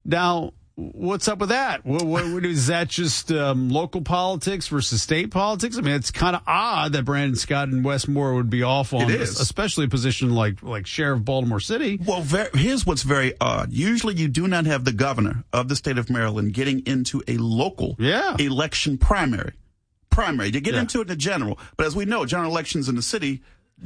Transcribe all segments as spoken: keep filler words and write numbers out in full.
Now, what's up with that? What, what, what, is that just um, local politics versus state politics? I mean, it's kind of odd that Brandon Scott and Wes Moore would be off on this, especially a position like like sheriff of Baltimore City. Well, ver- here's what's very odd. Usually you do not have the governor of the state of Maryland getting into a local yeah. election primary. Primary. You get yeah. into it in the general. But as we know, general elections in the city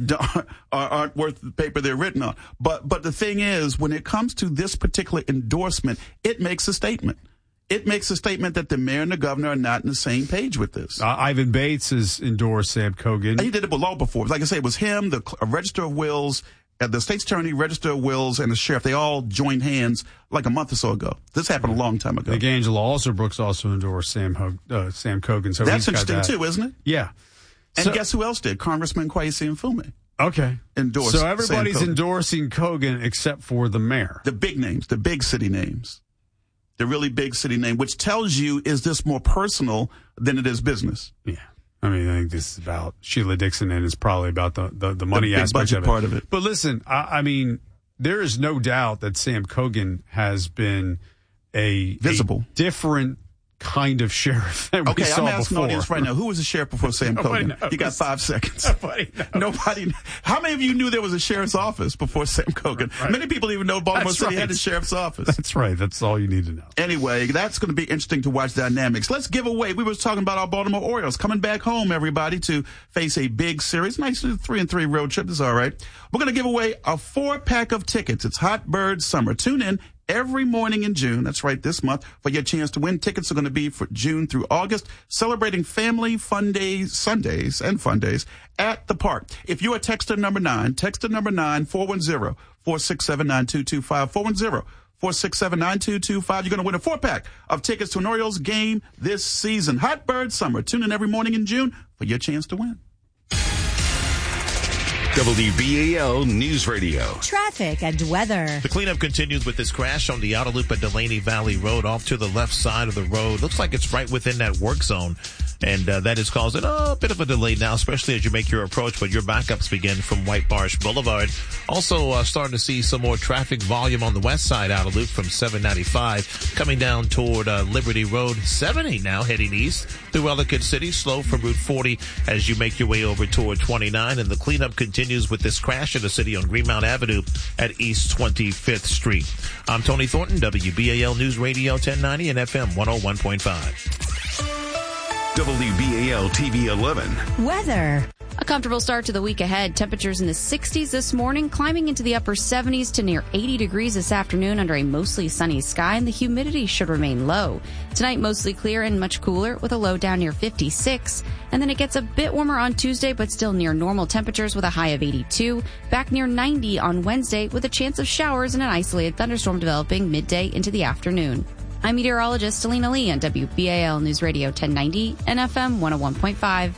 aren't worth the paper they're written on. But but the thing is, when it comes to this particular endorsement, it makes a statement. It makes a statement that the mayor and the governor are not on the same page with this. Uh, Ivan Bates has endorsed Sam Cogan. He did it below before. Like I say, it was him, the Register of Wills, uh, the state's attorney, Register of Wills, and the sheriff. They all joined hands like a month or so ago. This happened a long time ago. I think Angela Alsobrooks also endorsed Sam Ho- uh, Sam Cogan. So that's he's got interesting that. too, isn't it? Yeah. And so, guess who else did? Congressman Kwesi Mfume. Okay. Endorsed. So everybody's endorsing Cogan except for the mayor. The big names, the big city names. The really big city name, which tells you, is this more personal than it is business? Yeah. I mean, I think this is about Sheila Dixon, and it's probably about the, the, the money the big aspect budget of it. part of it. But listen, I, I mean, there is no doubt that Sam Cogan has been a, visible, a different kind of sheriff than okay, we saw I'm asking before. audience right now, who was the sheriff before Sam Cogan? Knows. You got five seconds. Nobody knows. Nobody. How many of you knew there was a sheriff's office before Sam Cogan? Right. Many people even know Baltimore That's City right. had a sheriff's office. That's right. That's all you need to know. Anyway, that's going to be interesting to watch dynamics. Let's give away. We were talking about our Baltimore Orioles coming back home, everybody, to face a big series. Nice three and three road trip. This is all right. We're going to give away a four pack of tickets. It's Hot Bird Summer. Tune in every morning in June, that's right, this month, for your chance to win. Tickets are going to be for June through August, celebrating family fun days, Sundays and fun days at the park. If you are texter number nine, texter number nine, four one zero, four six seven, nine two two five, four one zero, four six seven, nine two two five. You're going to win a four-pack of tickets to an Orioles game this season. Hot Bird Summer. Tune in every morning in June for your chance to win. W B A L News Radio. Traffic and weather. The cleanup continues with this crash on the outer loop at Delaney Valley Road off to the left side of the road. Looks like it's right within that work zone. And uh, that is causing a bit of a delay now, especially as you make your approach, but your backups begin from White Marsh Boulevard. Also uh, starting to see some more traffic volume on the west side outer loop from seven ninety-five coming down toward uh, Liberty Road. seventy now heading east through Ellicott City, slow from Route forty as you make your way over toward twenty-nine. And the cleanup continues with this crash in the city on Greenmount Avenue at East twenty-fifth Street. I'm Tony Thornton, W B A L News Radio ten ninety and F M one oh one point five. W B A L T V eleven. Weather. A comfortable start to the week ahead. Temperatures in the sixties this morning, climbing into the upper seventies to near eighty degrees this afternoon under a mostly sunny sky, and the humidity should remain low. Tonight, mostly clear and much cooler with a low down near fifty-six. And then it gets a bit warmer on Tuesday, but still near normal temperatures with a high of eighty-two. Back near ninety on Wednesday with a chance of showers and an isolated thunderstorm developing midday into the afternoon. I'm meteorologist Alina Lee on W B A L News Radio ten ninety and F M one oh one point five.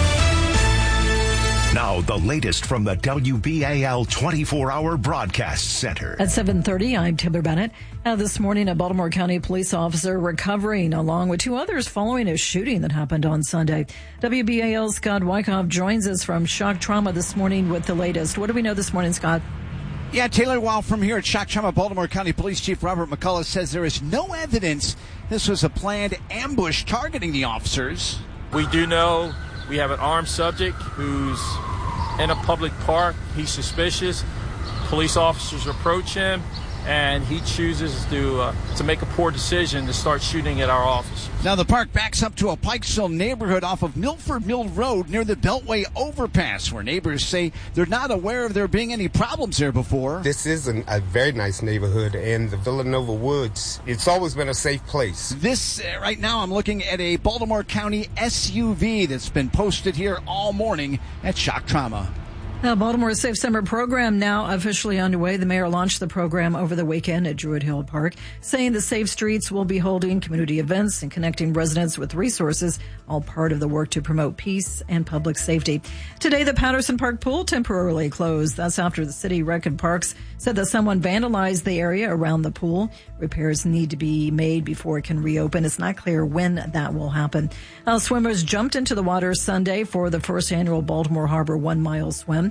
Now, the latest from the W B A L twenty-four hour Broadcast Center. At seven thirty, I'm Taylor Bennett. Now, this morning, a Baltimore County police officer recovering along with two others following a shooting that happened on Sunday. W B A L's Scott Wyckoff joins us from Shock Trauma this morning with the latest. What do we know this morning, Scott? Yeah, Taylor, while from here at Shock Trauma, Baltimore County Police Chief Robert McCullough says there is no evidence this was a planned ambush targeting the officers. We do know we have an armed subject who's in a public park. He's suspicious. Police officers approach him, and he chooses to uh, to make a poor decision to start shooting at our officers. Now, the park backs up to a Pikesville neighborhood off of Milford Mill Road near the Beltway overpass, where neighbors say they're not aware of there being any problems there before. This is an, a very nice neighborhood, and the Villanova Woods, it's always been a safe place. This, uh, right now, I'm looking at a Baltimore County S U V that's been posted here all morning at Shock Trauma. The Baltimore Safe Summer program now officially underway. The mayor launched the program over the weekend at Druid Hill Park, saying the Safe Streets will be holding community events and connecting residents with resources, all part of the work to promote peace and public safety. Today, the Patterson Park pool temporarily closed. That's after the city Rec and Parks said that someone vandalized the area around the pool. Repairs need to be made before it can reopen. It's not clear when that will happen. Now, swimmers jumped into the water Sunday for the first annual Baltimore Harbor one-mile swim.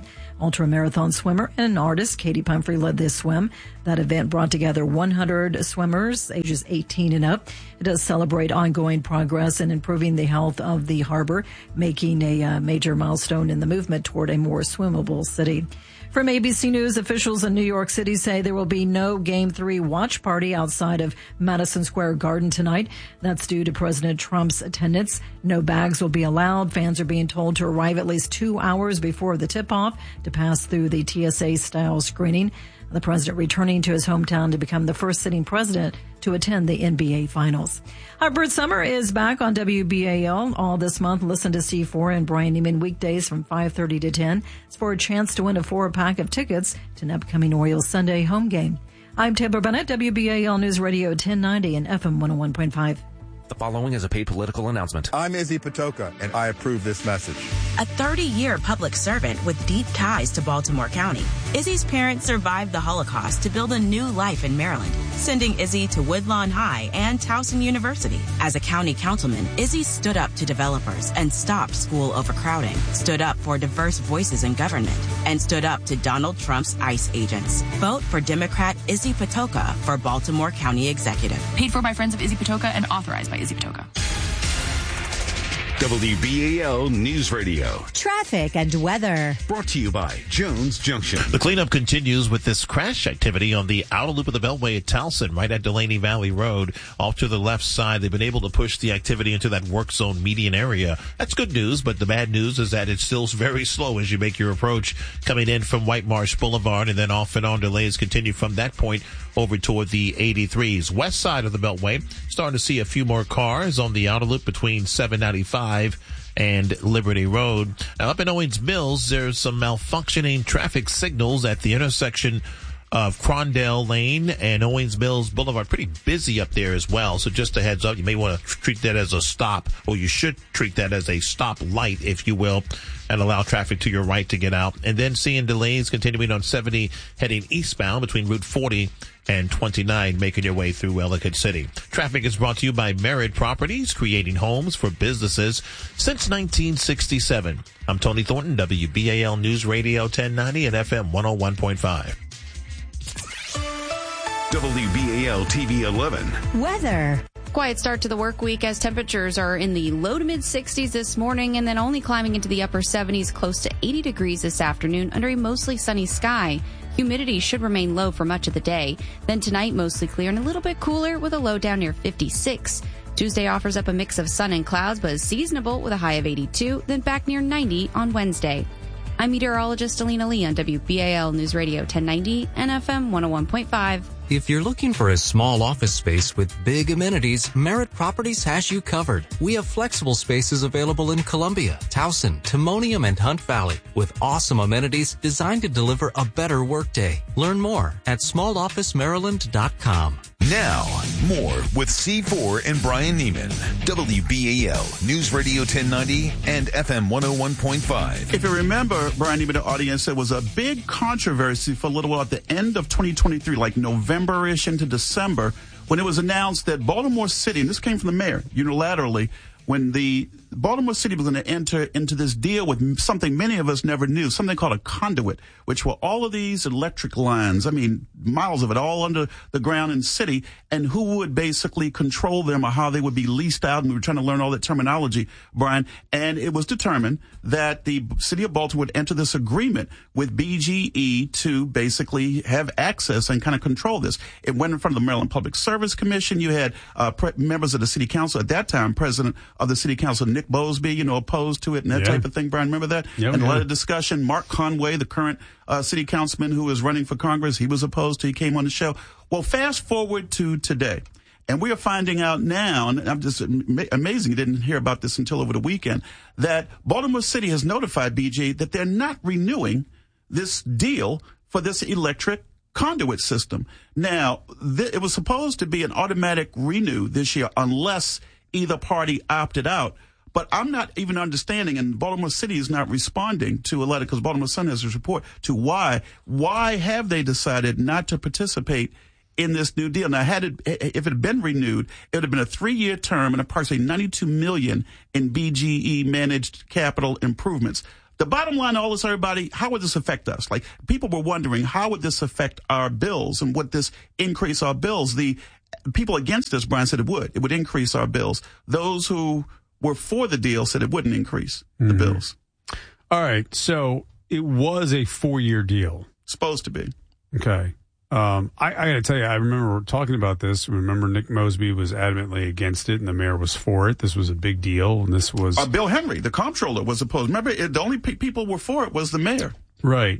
Ultramarathon swimmer and artist Katie Pumphrey led this swim. That event brought together one hundred swimmers ages eighteen and up. It does celebrate ongoing progress in improving the health of the harbor, making a uh, major milestone in the movement toward a more swimmable city. From A B C News, officials in New York City say there will be no Game three watch party outside of Madison Square Garden tonight. That's due to President Trump's attendance. No bags will be allowed. Fans are being told to arrive at least two hours before the tip-off to pass through the T S A-style screening. The president returning to his hometown to become the first sitting president to attend the N B A Finals. Hartford Summer is back on W B A L all this month. Listen to C four and Brian Neiman weekdays from five thirty to ten. It's for a chance to win a four-pack of tickets to an upcoming Orioles Sunday home game. I'm Taylor Bennett, W B A L News Radio ten ninety and F M one oh one point five. The following is a paid political announcement. I'm Izzy Patoka, and I approve this message. A thirty-year public servant with deep ties to Baltimore County, Izzy's parents survived the Holocaust to build a new life in Maryland, sending Izzy to Woodlawn High and Towson University. As a county councilman, Izzy stood up to developers and stopped school overcrowding, stood up for diverse voices in government, and stood up to Donald Trump's ICE agents. Vote for Democrat Izzy Patoka for Baltimore County Executive. Paid for by Friends of Izzy Patoka and authorized by Izzy Patoka. W B A L News Radio. Traffic and weather. Brought to you by Jones Junction. The cleanup continues with this crash activity on the outer loop of the Beltway at Towson, right at Delaney Valley Road. Off to the left side, they've been able to push the activity into that work zone median area. That's good news, but the bad news is that it's still very slow as you make your approach coming in from White Marsh Boulevard, and then off and on delays continue from that point over toward the eighty-threes. West side of the Beltway, starting to see a few more cars on the outer loop between seven ninety-five and Liberty Road. Now, up in Owings Mills, there's some malfunctioning traffic signals at the intersection of Crondale Lane and Owings Mills Boulevard. Pretty busy up there as well. So just a heads up, you may want to treat that as a stop, or you should treat that as a stop light, if you will, and allow traffic to your right to get out. And then seeing delays continuing on seventy heading eastbound between Route forty and twenty-nine, making your way through Ellicott City. Traffic is brought to you by Merit Properties, creating homes for businesses since nineteen sixty-seven. I'm Tony Thornton, W B A L News Radio ten ninety and F M one oh one point five. W B A L T V eleven. Weather. Quiet start to the work week as temperatures are in the low to mid sixties this morning and then only climbing into the upper seventies, close to eighty degrees this afternoon under a mostly sunny sky. Humidity should remain low for much of the day. Then tonight, mostly clear and a little bit cooler with a low down near fifty-six. Tuesday offers up a mix of sun and clouds, but is seasonable with a high of eighty-two, then back near ninety on Wednesday. I'm meteorologist Alina Lee on W B A L News Radio ten ninety and F M one oh one point five. If you're looking for a small office space with big amenities, Merit Properties has you covered. We have flexible spaces available in Columbia, Towson, Timonium, and Hunt Valley with awesome amenities designed to deliver a better workday. Learn more at small office maryland dot com. Now, more with C four and Brian Neiman. W B A L News Radio ten ninety and F M one oh one point five. If you remember, Brian Neiman, the audience, there was a big controversy for a little while at the end of twenty twenty-three, like November-ish into December, when it was announced that Baltimore City, and this came from the mayor unilaterally, when the Baltimore City was going to enter into this deal with something many of us never knew, something called a conduit, which were all of these electric lines, I mean, miles of it, all under the ground in the city, and who would basically control them or how they would be leased out. And we were trying to learn all that terminology, Brian. And it was determined that the city of Baltimore would enter this agreement with B G E to basically have access and kind of control this. It went in front of the Maryland Public Service Commission. You had uh, pre- members of the city council at that time, president of the city council, Nick Bosby, you know, opposed to it and that yeah. type of thing. Brian, remember that? Yep, and a lot yeah. of discussion. Mark Conway, the current uh, city councilman who is running for Congress, he was opposed to. He came on the show. Well, fast forward to today, and we are finding out now, and I'm just amazing, you didn't hear about this until over the weekend, that Baltimore City has notified B G that they're not renewing this deal for this electric conduit system. Now, th- it was supposed to be an automatic renew this year unless either party opted out. But I'm not even understanding, and Baltimore City is not responding to a letter, because Baltimore Sun has a report to why. Why have they decided not to participate in this new deal? Now, had it, if it had been renewed, it would have been a three-year term and approximately ninety-two million dollars in B G E-managed capital improvements. The bottom line, all this, everybody, how would this affect us? Like, people were wondering, how would this affect our bills and would this increase our bills? The people against this, Brian, said it would. It would increase our bills. Those who were for the deal said it wouldn't increase the mm-hmm. bills. All right. So it was a four-year deal. Supposed to be. Okay. Um, I, I got to tell you, I remember talking about this. Remember, Nick Mosby was adamantly against it, and the mayor was for it. This was a big deal, and this was uh, Bill Henry, the comptroller, was opposed. Remember, it, the only pe- people were for it was the mayor. Right,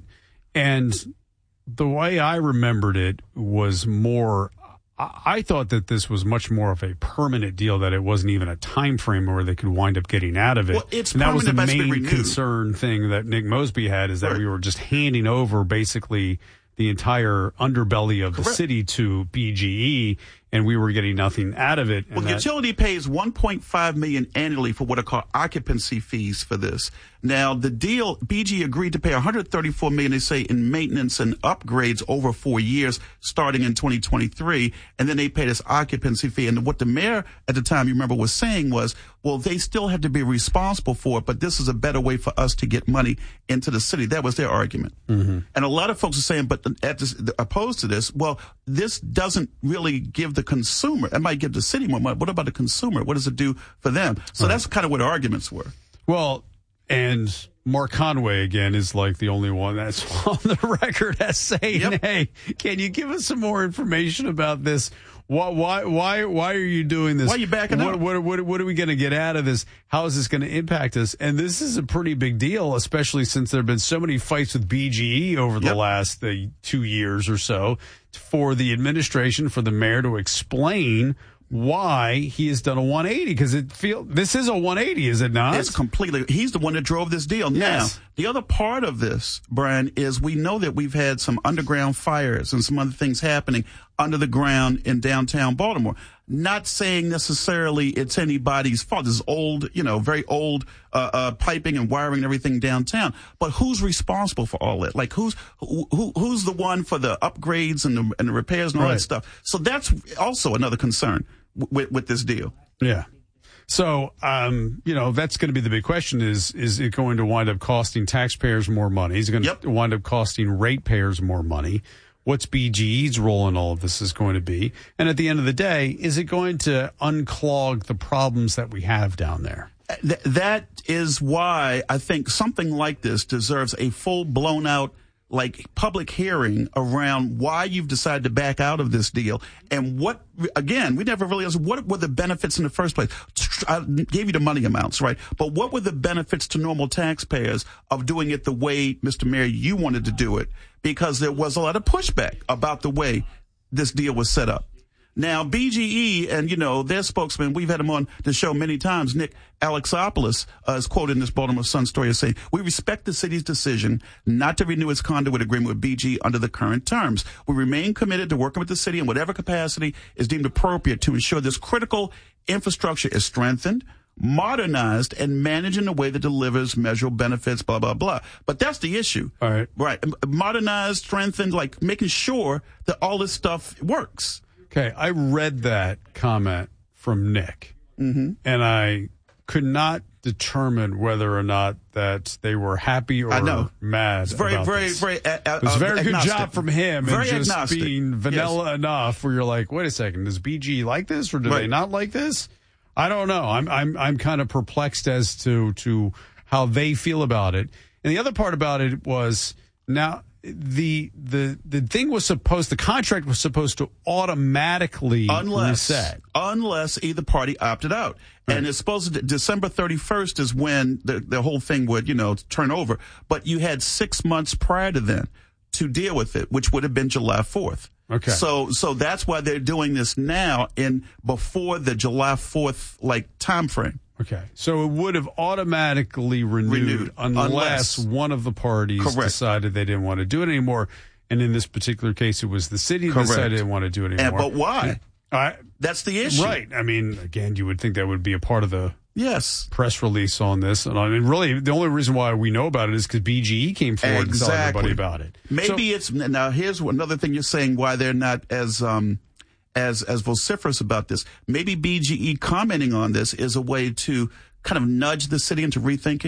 and the way I remembered it was more. I, I thought that this was much more of a permanent deal. That it wasn't even a time frame where they could wind up getting out of it. Well, it's and that was the main renewed. concern thing that Nick Mosby had is that right. we were just handing over basically the entire underbelly of the Correct. city to B G E, and we were getting nothing out of it. Well, the that, utility pays one point five million dollars annually for what are called occupancy fees for this. Now, the deal, B G E agreed to pay one hundred thirty-four million dollars, they say, in maintenance and upgrades over four years, starting in twenty twenty-three, and then they pay this occupancy fee. And what the mayor at the time, you remember, was saying was, well, they still have to be responsible for it, but this is a better way for us to get money into the city. That was their argument. Mm-hmm. And a lot of folks are saying, but at this, opposed to this, well, this doesn't really give the consumer, it might give the city more money. What about the consumer? What does it do for them? So right. that's kind of what the arguments were. Well, and Mark Conway, again, is like the only one that's on the record as saying, yep. hey, can you give us some more information about this? Why, why, why, why are you doing this? Why are you backing what, up? What, what, what are we going to get out of this? How is this going to impact us? And this is a pretty big deal, especially since there have been so many fights with B G E over the yep. last uh, two years or so for the administration, for the mayor to explain why he has done a one eighty, because it feel this is a one eighty, is it not? It's completely. He's the one that drove this deal. Yes. Now, the other part of this, Brian, is we know that we've had some underground fires and some other things happening under the ground in downtown Baltimore. Not saying necessarily it's anybody's fault. This is old, you know, very old uh, uh, piping and wiring and everything downtown. But who's responsible for all that? Like, who's who, who who's the one for the upgrades and the, and the repairs and all right. that stuff? So that's also another concern with with this deal. Yeah. So, um, you know, that's going to be the big question is, is it going to wind up costing taxpayers more money? Is it going yep. to wind up costing ratepayers more money? What's B G E's role in all of this is going to be? And at the end of the day, is it going to unclog the problems that we have down there? Th- that is why I think something like this deserves a full blown out like public hearing around why you've decided to back out of this deal and what, again, we never really asked what were the benefits in the first place. I gave you the money amounts, right? But what were the benefits to normal taxpayers of doing it the way, Mister Mayor, you wanted to do it? Because there was a lot of pushback about the way this deal was set up. Now, B G E and, you know, their spokesman, we've had him on the show many times, Nick Alexopoulos, uh, is quoted in this Baltimore Sun story as saying, we respect the city's decision not to renew its conduit agreement with B G E under the current terms. We remain committed to working with the city in whatever capacity is deemed appropriate to ensure this critical infrastructure is strengthened, modernized, and managed in a way that delivers measurable benefits, blah, blah, blah. But that's the issue. All right. Right. Modernized, strengthened, like making sure that all this stuff works. Okay, I read that comment from Nick, mm-hmm. and I could not determine whether or not that they were happy or I know. mad. It's very, about very, this. very. Uh, it was a very agnostic. good job from him, very and just agnostic. being vanilla yes. enough, where you're like, wait a second, does B G like this or do right. they not like this? I don't know. I'm I'm I'm kind of perplexed as to to how they feel about it. And the other part about it was now. The the the thing was supposed the contract was supposed to automatically unless, reset unless either party opted out, right. And it's supposed to December thirty-first is when the the whole thing would you know turn over. But you had six months prior to then to deal with it, which would have been July fourth. Okay. So so that's why they're doing this now in before the July fourth like time frame. Okay, so it would have automatically renewed, renewed unless, unless one of the parties correct. decided they didn't want to do it anymore. And in this particular case, it was the city that decided they didn't want to do it anymore. And, but why? I, That's the issue. Right. I mean, again, you would think that would be a part of the yes press release on this. And I mean, really, the only reason why we know about it is because B G E came forward exactly. and told everybody about it. Maybe so, it's now. Here's another thing you're saying why they're not as um as as vociferous about this. Maybe B G E commenting on this is a way to kind of nudge the city into rethinking.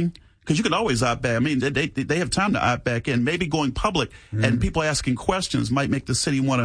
Because you could always opt back. I mean, they, they they have time to opt back in. Maybe going public mm-hmm. and people asking questions might make the city want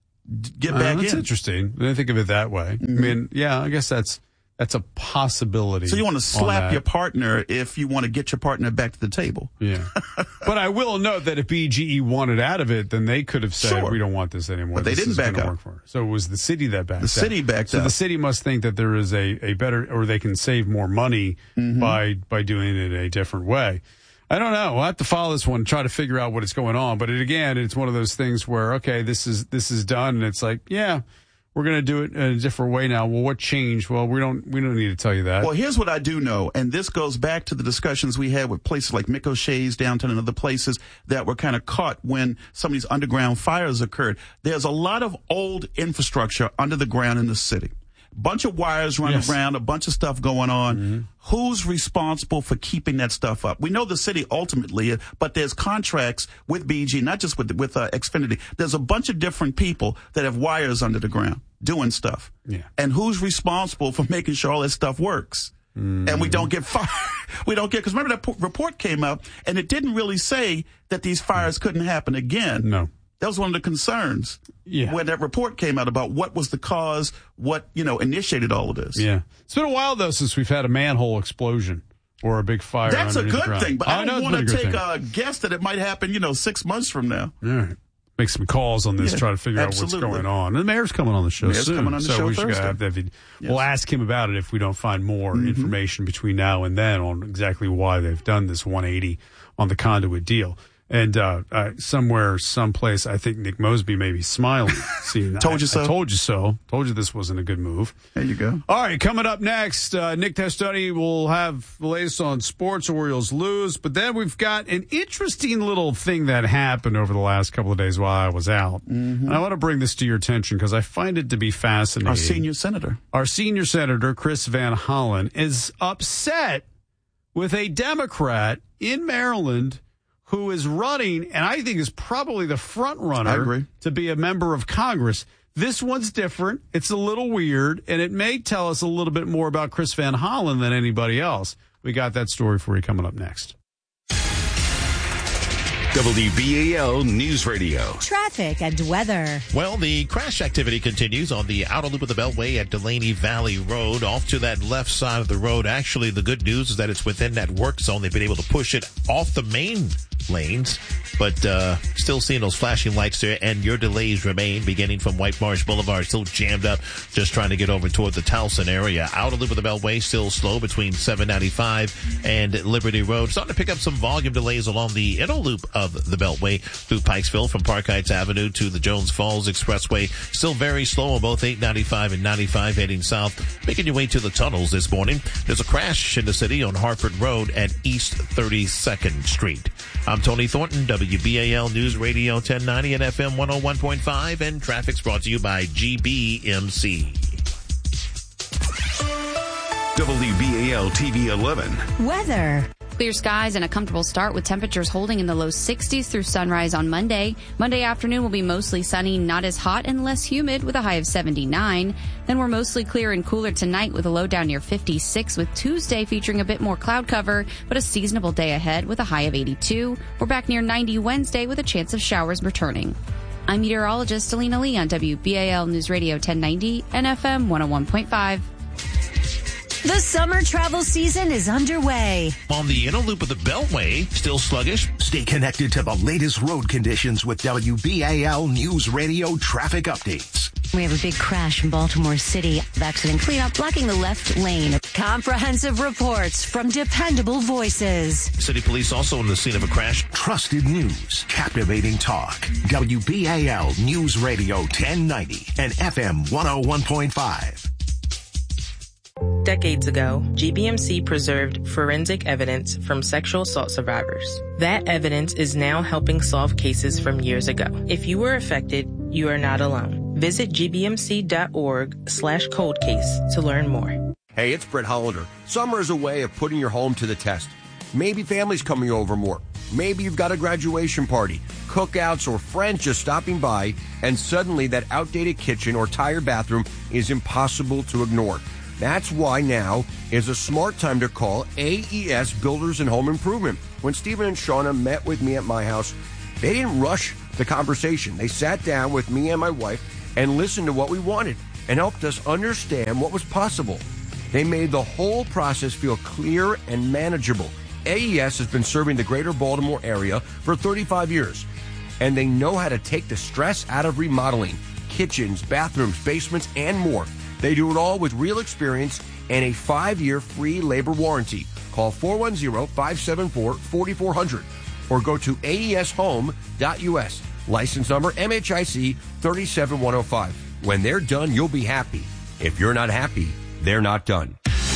to get uh, back that's in. That's interesting. I didn't think of it that way. Mm-hmm. I mean, yeah, I guess that's that's a possibility. So you want to slap your partner if you want to get your partner back to the table. Yeah. But I will note that if B G E wanted out of it, then they could have said, sure. we don't want this anymore. But they this didn't back up. Work for so it was the city that backed the up. The city backed so up. So the city must think that there is a, a better, or they can save more money mm-hmm. by, by doing it a different way. I don't know. We'll have to follow this one, try to figure out what is going on. But it, again, it's one of those things where, okay, this is this is done, and it's like, yeah, we're going to do it in a different way now. Well, what changed? Well, we don't we don't need to tell you that. Well, here's what I do know, and this goes back to the discussions we had with places like Mick O'Shea's downtown and other places that were kind of caught when some of these underground fires occurred. There's a lot of old infrastructure under the ground in the city. Bunch of wires running yes. around, a bunch of stuff going on. Mm-hmm. Who's responsible for keeping that stuff up? We know the city ultimately, but there's contracts with B G, not just with with uh, Xfinity. There's a bunch of different people that have wires under the ground doing stuff. Yeah. And who's responsible for making sure all that stuff works? Mm-hmm. And we don't get fired. We don't get, because remember that p- report came out and it didn't really say that these fires couldn't happen again. No. That was one of the concerns yeah. when that report came out about what was the cause, what, you know, initiated all of this. Yeah. It's been a while, though, since we've had a manhole explosion or a big fire. That's a good ground. thing, but I, I don't want to take a guess that it might happen, you know, six months from now. All right. Make some calls on this, yeah, try to figure absolutely. out what's going on. And the mayor's coming on the show mayor's soon. Coming on the so show we should Thursday. have that. Yes. We'll ask him about it if we don't find more mm-hmm. information between now and then on exactly why they've done this one eighty on the conduit deal. And uh, uh, somewhere, someplace, I think Nick Mosby may be smiling. See, told I, you so. I told you so. Told you this wasn't a good move. There you go. All right, coming up next, uh, Nick Testoni will have the latest on sports. Orioles lose. But then we've got an interesting little thing that happened over the last couple of days while I was out. Mm-hmm. And I want to bring this to your attention because I find it to be fascinating. Our senior senator. Our senior senator, Chris Van Hollen, is upset with a Democrat in Maryland who is running, and I think is probably the front runner to be a member of Congress. This one's different. It's a little weird, and it may tell us a little bit more about Chris Van Hollen than anybody else. We got that story for you coming up next. W B A L News Radio. Traffic and weather. Well, the crash activity continues on the outer loop of the Beltway at Delaney Valley Road, off to that left side of the road. Actually, the good news is that it's within that work zone. They've been able to push it off the main lanes, but uh still seeing those flashing lights there, and your delays remain beginning from White Marsh Boulevard, still jammed up, just trying to get over toward the Towson area. Outer loop of the Beltway still slow between seven ninety-five and Liberty Road. Starting to pick up some volume delays along the inner loop of the Beltway through Pikesville from Park Heights Avenue to the Jones Falls Expressway. Still very slow on both eight ninety-five and ninety-five heading south. Making your way to the tunnels this morning. There's a crash in the city on Hartford Road at East thirty-second Street. I'm Tony Thornton, W B A L News Radio ten ninety and F M one oh one point five, and traffic's brought to you by G B M C. W B A L T V eleven. Weather. Clear skies and a comfortable start with temperatures holding in the low sixties through sunrise on Monday. Monday afternoon will be mostly sunny, not as hot and less humid with a high of seventy-nine. Then we're mostly clear and cooler tonight with a low down near fifty-six, with Tuesday featuring a bit more cloud cover, but a seasonable day ahead with a high of eighty-two. We're back near ninety Wednesday with a chance of showers returning. I'm meteorologist Alina Lee on W B A L News Radio ten ninety and F M one oh one point five. The summer travel season is underway. On the inner loop of the Beltway, still sluggish. Stay connected to the latest road conditions with W B A L News Radio traffic updates. We have a big crash in Baltimore City. Accident cleanup blocking the left lane. Comprehensive reports from dependable voices. City police also on the scene of a crash. Trusted news, captivating talk. W B A L News Radio ten ninety and F M one oh one point five. Decades ago, G B M C preserved forensic evidence from sexual assault survivors. That evidence is now helping solve cases from years ago. If you were affected, you are not alone. Visit gbmc.org slash cold case to learn more. Hey, it's Brett Hollander. Summer is a way of putting your home to the test. Maybe family's coming over more. Maybe you've got a graduation party, cookouts, or friends just stopping by, and suddenly that outdated kitchen or tired bathroom is impossible to ignore. That's why now is a smart time to call A E S Builders and Home Improvement. When Stephen and Shauna met with me at my house, they didn't rush the conversation. They sat down with me and my wife and listened to what we wanted and helped us understand what was possible. They made the whole process feel clear and manageable. A E S has been serving the greater Baltimore area for thirty-five years, and they know how to take the stress out of remodeling, kitchens, bathrooms, basements, and more. They do it all with real experience and a five-year free labor warranty. Call four one zero, five seven four, four four zero zero or go to A E S home dot U S. License number M H I C three seven one zero five. When they're done, you'll be happy. If you're not happy, they're not done.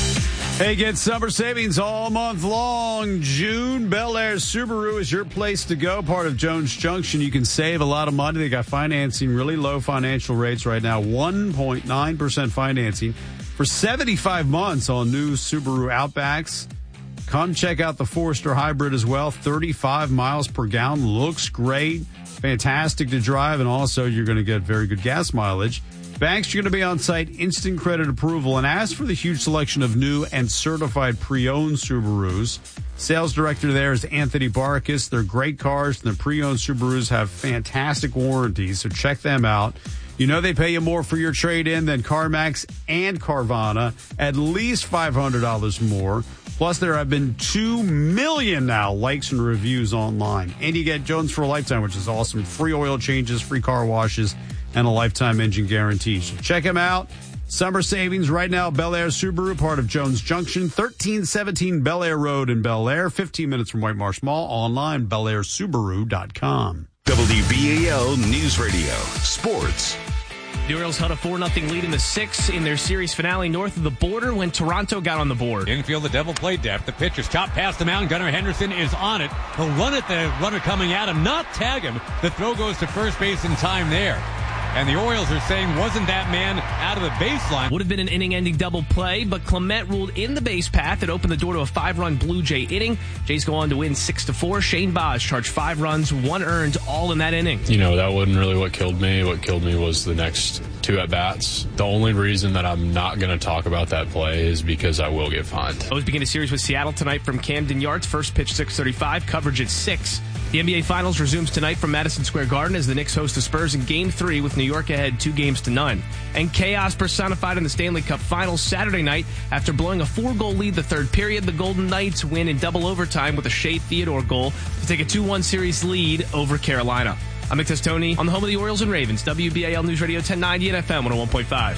Hey, get summer savings all month long. June, Bel Air Subaru is your place to go. Part of Jones Junction. You can save a lot of money. They got financing, really low financial rates right now. one point nine percent financing for seventy-five months on new Subaru Outbacks. Come check out the Forester Hybrid as well. thirty-five miles per gallon. Looks great. Fantastic to drive. And also, you're going to get very good gas mileage. Banks are going to be on site, instant credit approval, and ask for the huge selection of new and certified pre-owned Subarus. Sales director there is Anthony Barkis. They're great cars, and the pre-owned Subarus have fantastic warranties, so check them out. You know they pay you more for your trade-in than CarMax and Carvana, at least five hundred dollars more. Plus, there have been two million now likes and reviews online. And you get Jones for a lifetime, which is awesome. Free oil changes, free car washes, and a lifetime engine guarantee. So check them out. Summer savings right now. Bel Air Subaru, part of Jones Junction, thirteen seventeen Bel Air Road in Bel Air, fifteen minutes from White Marsh Mall. Online, bel air subaru dot com. W B A L News Radio Sports. The Orioles held a four nothing lead in the sixth in their series finale north of the border when Toronto got on the board. Infield, the Devil play depth. The pitch is chopped past the mound. Gunnar Henderson is on it. He'll run at the runner coming at him, not tag him. The throw goes to first base in time there. And the Orioles are saying, wasn't that man out of the baseline? Would have been an inning-ending double play, but Clement ruled in the base path that opened the door to a five-run Blue Jay inning. Jays go on to win six to four. Shane Baz charged five runs, one earned, all in that inning. You know, that wasn't really what killed me. What killed me was the next two at-bats. The only reason that I'm not going to talk about that play is because I will get fined. O's begin a series with Seattle tonight from Camden Yards. First pitch six thirty-five, coverage at six. The N B A Finals resumes tonight from Madison Square Garden as the Knicks host the Spurs in Game three with New York ahead two games to none. And chaos personified in the Stanley Cup Finals Saturday night. After blowing a four-goal lead the third period, the Golden Knights win in double overtime with a Shea Theodore goal to take a two one series lead over Carolina. I'm Nick Testoni on the home of the Orioles and Ravens, W B A L News Radio ten ninety and F M one oh one point five.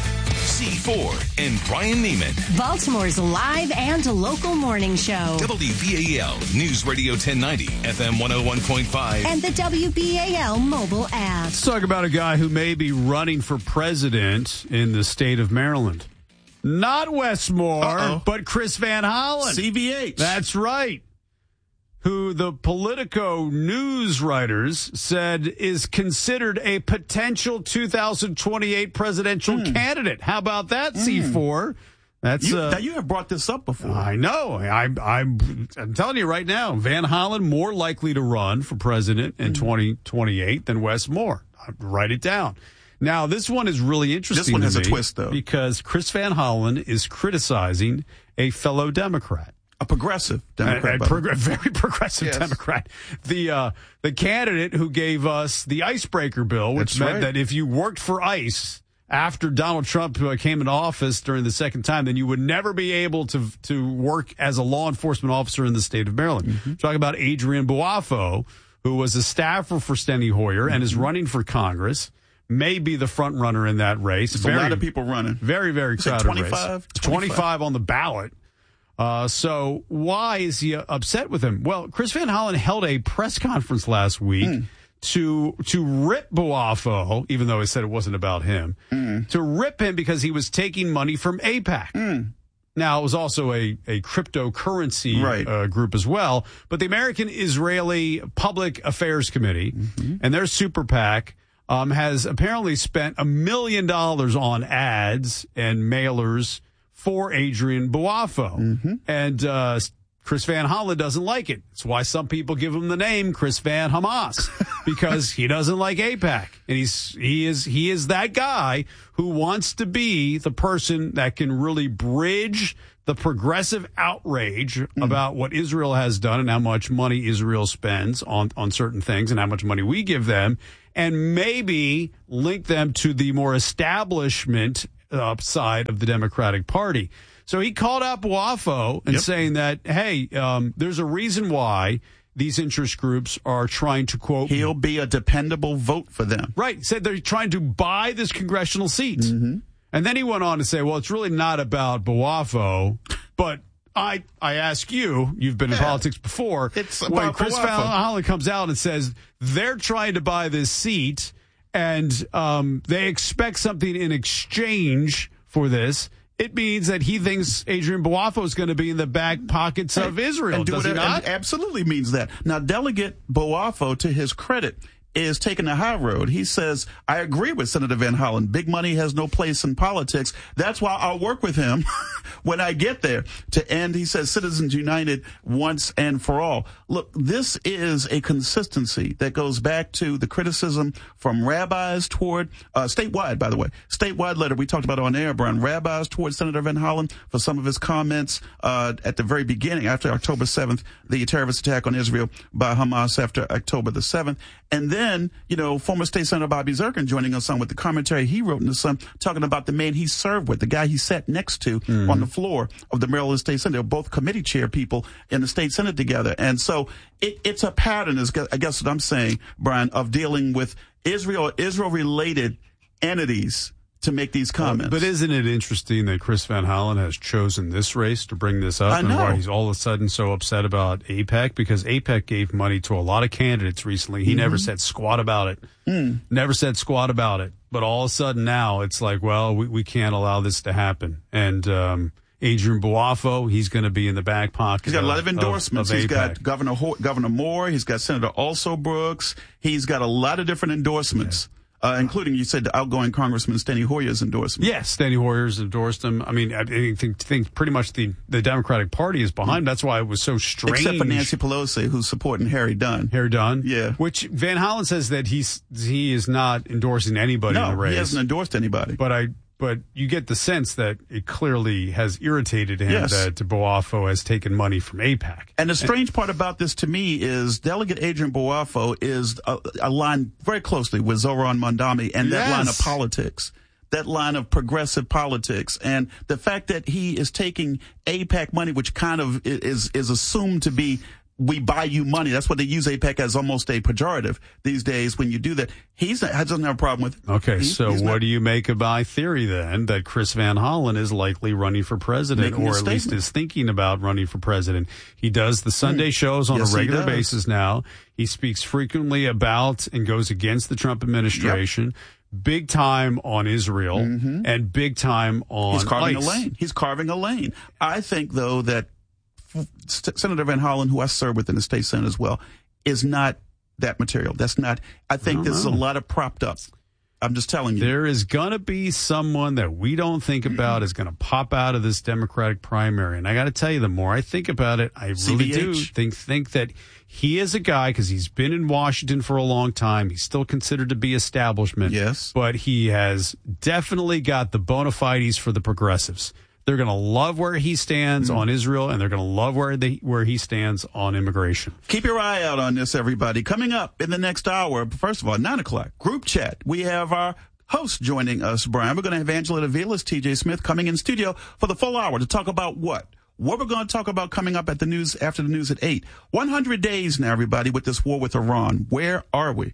C four and Brian Neiman. Baltimore's live and local morning show. W B A L News Radio ten ninety, F M one oh one point five. And the W B A L mobile app. Let's talk about a guy who may be running for president in the state of Maryland. Not Wes Moore, Uh-oh. but Chris Van Hollen. C V H. That's right. Who the Politico news writers said is considered a potential two thousand twenty-eight presidential mm. candidate. How about that, mm. C four? That's you, uh, you have brought this up before. I know. I, I'm, I'm telling you right now, Van Hollen more likely to run for president in mm. twenty twenty-eight than Wes Moore. I'll write it down. Now, this one is really interesting. This one has to a me twist, though, because Chris Van Hollen is criticizing a fellow Democrat. A progressive Democrat. A, a prog- very progressive yes. Democrat. The uh, the candidate who gave us the icebreaker bill, which That's meant right. that if you worked for ICE after Donald Trump came into office during the second time, then you would never be able to to work as a law enforcement officer in the state of Maryland. Mm-hmm. Talking about Adrian Boafo, who was a staffer for Steny Hoyer mm-hmm. and is running for Congress. May be the front runner in that race. There's very, a lot of people running. Very, very crowded twenty-five, race. twenty-five on the ballot. Uh, so why is he upset with him? Well, Chris Van Hollen held a press conference last week mm. to to rip Boafo, even though he said it wasn't about him, mm. to rip him because he was taking money from AIPAC. Mm. Now, it was also a, a cryptocurrency right. uh, group as well, but the American Israeli Public Affairs Committee mm-hmm. and their super PAC um, has apparently spent a million dollars on ads and mailers for Adrian Boafo. Mm-hmm. And uh, Chris Van Hollen doesn't like it. That's why some people give him the name Chris Van Hamas, because he doesn't like AIPAC. And he's he is he is that guy who wants to be the person that can really bridge the progressive outrage mm. about what Israel has done and how much money Israel spends on, on certain things and how much money we give them, and maybe link them to the more establishment uh, side of the Democratic Party. So he called out Boafo and yep. saying that, hey, um, there's a reason why these interest groups are trying to, quote, he'll be a dependable vote for them. Right. He said they're trying to buy this congressional seat. Mm-hmm. And then he went on to say, well, it's really not about Boafo, but I I ask you, you've been in yeah. politics before, it's when about Chris Van Hollen comes out and says they're trying to buy this seat and um, they expect something in exchange for this, it means that he thinks Adrian Boafo is going to be in the back pockets of Israel. And do Does it, he not? It absolutely means that. Now, Delegate Boafo, to his credit, is taking the high road. He says, I agree with Senator Van Hollen. Big money has no place in politics. That's why I'll work with him when I get there to end, he says, Citizens United once and for all. Look, this is a consistency that goes back to the criticism from rabbis toward, uh, statewide, by the way, statewide letter we talked about on air, Brian, rabbis toward Senator Van Hollen for some of his comments uh, at the very beginning, after October seventh, the terrorist attack on Israel by Hamas after October the seventh. And then, you know, former State Senator Bobby Zirkin joining us on with the commentary he wrote in the Sun, talking about the man he served with, the guy he sat next to mm-hmm. on the floor of the Maryland State Senate. They're both committee chair people in the State Senate together. And so it, it's a pattern, is I guess what I'm saying, Brian, of dealing with Israel, Israel-related entities to make these comments. But isn't it interesting that Chris Van Hollen has chosen this race to bring this up? I know. And why he's all of a sudden so upset about AIPAC? Because AIPAC gave money to a lot of candidates recently. He mm-hmm. never said squat about it. Mm. Never said squat about it. But all of a sudden now it's like, well, we, we can't allow this to happen. And um, Adrian Boafo, he's going to be in the back pocket. He's got a lot of endorsements. Of, of he's got Governor Ho- Governor Moore. He's got Senator Also Brooks. He's got a lot of different endorsements. Yeah. Uh, including, you said, the outgoing Congressman Steny Hoyer's endorsement. Yes, Steny Hoyer's endorsed him. I mean, I think, think pretty much the, the Democratic Party is behind him. That's why it was so strange. Except for Nancy Pelosi, who's supporting Harry Dunn. Harry Dunn? Yeah. Which Van Hollen says that he's he is not endorsing anybody no, in the race. he hasn't endorsed anybody. But I... But you get the sense that it clearly has irritated him yes. that Boafo has taken money from AIPAC. And the strange and, part about this to me is Delegate Adrian Boafo is uh, aligned very closely with Zoran Mondami and that yes. line of politics, that line of progressive politics. And the fact that he is taking AIPAC money, which kind of is is assumed to be, we buy you money. That's what they use AIPAC as, almost a pejorative these days when you do that. He's not, doesn't have a problem with it. Okay, he's, so he's what not, do you make of my theory then that Chris Van Hollen is likely running for president, or at least is thinking about running for president? He does the Sunday mm. shows on yes, a regular basis now. He speaks frequently about and goes against the Trump administration. Yep. Big time on Israel mm-hmm. and big time on He's carving ICE. a lane. He's carving a lane. I think, though, that Senator Van Hollen, who I serve with in the state senate as well, is not that material. That's not, I think I this know. is a lot of propped up. I'm just telling you. There is going to be someone that we don't think about is going to pop out of this Democratic primary. And I got to tell you, the more I think about it, I C V H. really do think, think that he is a guy, because he's been in Washington for a long time. He's still considered to be establishment. Yes. But he has definitely got the bona fides for the progressives. They're going to love where he stands mm-hmm. on Israel, and they're going to love where they, where he stands on immigration. Keep your eye out on this, everybody. Coming up in the next hour, first of all, nine o'clock, group chat. We have our host joining us, Brian. We're going to have Angela Davilas, T J Smith coming in studio for the full hour to talk about what? What we're going to talk about coming up at the news, after the news at eight. one hundred days now, everybody, with this war with Iran. Where are we?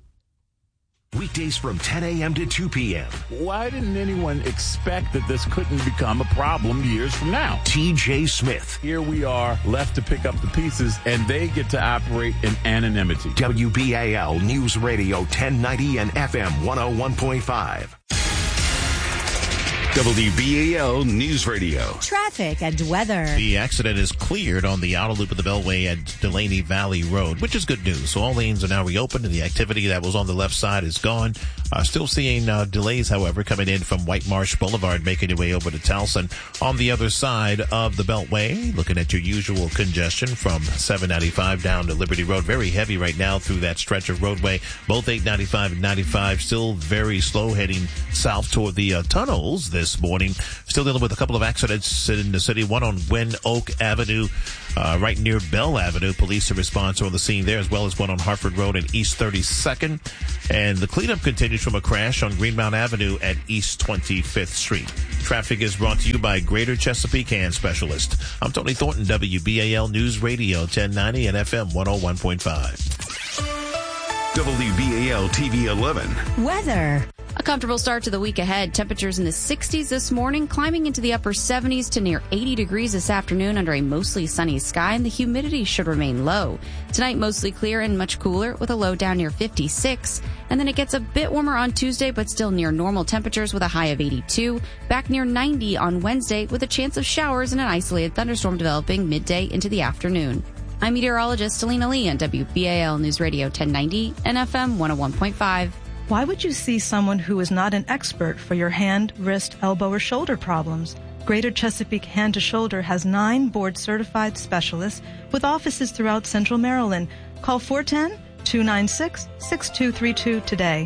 Weekdays from ten a.m. to two p.m. Why didn't anyone expect that this couldn't become a problem years from now? T J Smith. Here we are, left to pick up the pieces, and they get to operate in anonymity. W B A L News Radio ten ninety and F M one oh one point five. W B A L News Radio. Traffic and weather. The accident is cleared on the outer loop of the Beltway at Delaney Valley Road, which is good news. So all lanes are now reopened and the activity that was on the left side is gone. Uh, still seeing uh, delays, however, coming in from White Marsh Boulevard, making your way over to Towson. On the other side of the Beltway, looking at your usual congestion from seven ninety-five down to Liberty Road. Very heavy right now through that stretch of roadway. Both eight ninety-five and ninety-five still very slow heading south toward the uh, tunnels this morning. Still dealing with a couple of accidents in the city. One on Gwen Oak Avenue, uh, right near Bell Avenue. Police are responsible on the scene there, as well as one on Hartford Road and East thirty-second. And the cleanup continues from a crash on Greenmount Avenue at East twenty-fifth Street. Traffic is brought to you by Greater Chesapeake Hand Specialist. I'm Tony Thornton, W B A L News Radio ten ninety and F M one oh one point five. W B A L T V eleven. Weather. A comfortable start to the week ahead. Temperatures in the sixties this morning, climbing into the upper seventies to near eighty degrees this afternoon under a mostly sunny sky, and the humidity should remain low. Tonight, mostly clear and much cooler with a low down near fifty-six. And then it gets a bit warmer on Tuesday, but still near normal temperatures with a high of eighty-two. Back near ninety on Wednesday with a chance of showers and an isolated thunderstorm developing midday into the afternoon. I'm meteorologist Selena Lee on W B A L News Radio ten ninety and F M one oh one point five. Why would you see someone who is not an expert for your hand, wrist, elbow, or shoulder problems? Greater Chesapeake Hand to Shoulder has nine board-certified specialists with offices throughout Central Maryland. Call four one zero, two nine six, six two three two today.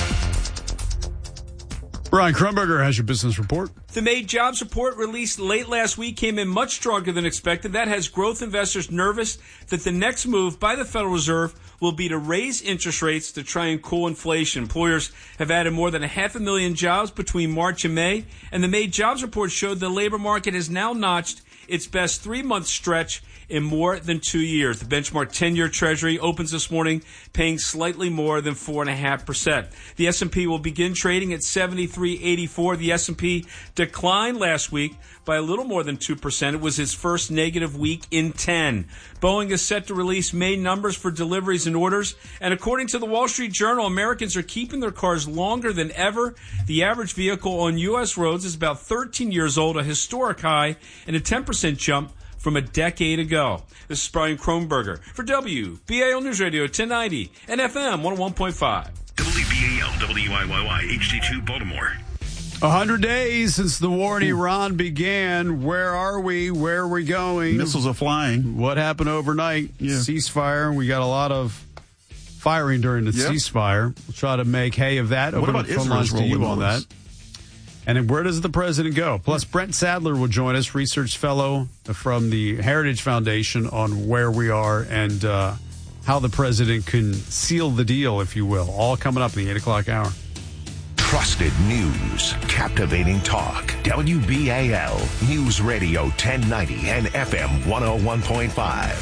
Brian Krumberger has your business report. The May jobs report released late last week came in much stronger than expected. That has growth investors nervous that the next move by the Federal Reserve will be to raise interest rates to try and cool inflation. Employers have added more than a half a million jobs between March and May, and the May jobs report showed the labor market has now notched its best three-month stretch in more than two years. The benchmark ten-year Treasury opens this morning paying slightly more than four point five percent. The S and P will begin trading at seventy-three eighty-four. The S and P declined last week by a little more than two percent. It was its first negative week in ten. Boeing is set to release May numbers for deliveries and orders. And according to the Wall Street Journal, Americans are keeping their cars longer than ever. The average vehicle on U S roads is about thirteen years old, a historic high, and a ten percent jump from a decade ago. This is Brian Kronberger for W B A L News Radio ten ninety and F M one oh one point five. W B A L W I Y Y H D two Baltimore. A hundred days since the war in Iran began. Where are we? Where are we going? Missiles are flying. What happened overnight? Yeah. Ceasefire. We got a lot of firing during the yep. ceasefire. We'll try to make hay of that. What Open about the phone lines to you on that. And then where does the president go? Plus, Brent Sadler will join us, research fellow from the Heritage Foundation, on where we are and uh, how the president can seal the deal, if you will. All coming up in the eight o'clock hour. Trusted news, captivating talk. W B A L News Radio ten ninety and F M one oh one point five.